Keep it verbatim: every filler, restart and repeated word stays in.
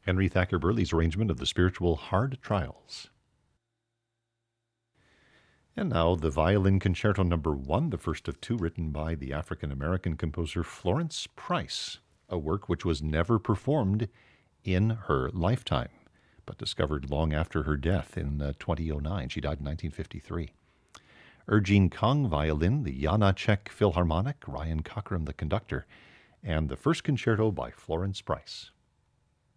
Henry Thacker Burley's arrangement of the spiritual Hard Trials. And now the Violin Concerto Number One, the first of two written by the African-American composer Florence Price, a work which was never performed in her lifetime, but discovered long after her death in uh, twenty oh nine. She died in nineteen fifty-three. Ergene Kong, violin, the Janacek Philharmonic, Ryan Cockram, the conductor, and the first concerto by Florence Price.